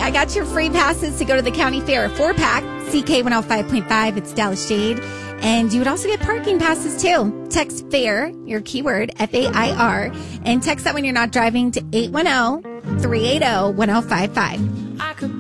I got your free passes to go to the county fair. 4-pack, CK 105.5. It's Dallas Shade. And you would also get parking passes, too. Text FAIR, your keyword, FAIR, and text that when you're not driving to 810-380-1055.